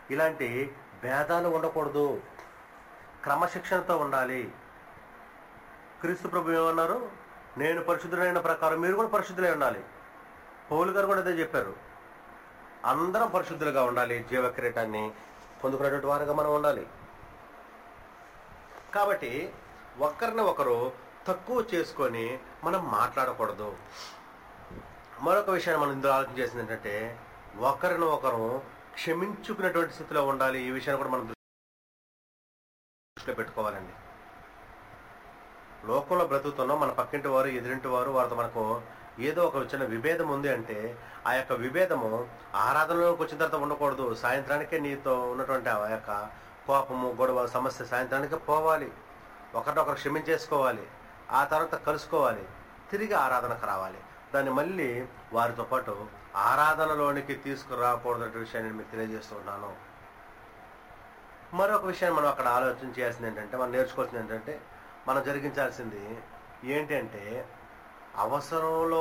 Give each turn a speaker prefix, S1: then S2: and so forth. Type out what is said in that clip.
S1: ఇలాంటి భేదాలు ఉండకూడదు, క్రమశిక్షణతో ఉండాలి. క్రీస్తు ప్రభు ఏమన్నారు? నేను పరిశుద్ధులైన ప్రకారం మీరు కూడా పరిశుద్ధులై ఉండాలి. పౌలు గారు కూడా అదే చెప్పారు. అందరం పరిశుద్ధులుగా ఉండాలి, జీవ కిరీటాన్ని పొందుకునేటువంటి వారుగా మనం ఉండాలి. కాబట్టి ఒకరిని ఒకరు తక్కువ చేసుకొని మనం మాట్లాడకూడదు. మరొక విషయాన్ని మనం ఇందులో ఆలోచన చేసింది ఏంటంటే, ఒకరిని ఒకరు క్షమించుకునేటువంటి స్థితిలో ఉండాలి. ఈ విషయాన్ని కూడా మనం దృష్టిలో పెట్టుకోవాలండి. లోకంలో బ్రతుకుతున్నాం, మన పక్కింటి వారు, ఎదురింటి వారు, వారితో మనకు ఏదో ఒక చిన్న విభేదం ఉంది అంటే ఆ యొక్క విభేదము ఆరాధనలోకి వచ్చిన తర్వాత ఉండకూడదు. సాయంత్రానికే నీతో ఉన్నటువంటి ఆ యొక్క కోపము, గొడవ, సమస్య సాయంత్రానికే పోవాలి. ఒకరినొకరు క్షమించేసుకోవాలి, ఆ తర్వాత కలుసుకోవాలి, తిరిగి ఆరాధనకు రావాలి. దాన్ని మళ్ళీ వారితో పాటు ఆరాధనలోనికి తీసుకురాకూడదనే విషయాన్ని నేను మీకు తెలియజేస్తున్నాను. మరొక విషయాన్ని మనం అక్కడ ఆలోచన చేయాల్సింది ఏంటంటే, మనం నేర్చుకోవాల్సింది ఏంటంటే, మనం జరిగించాల్సింది ఏంటి అంటే, అవసరంలో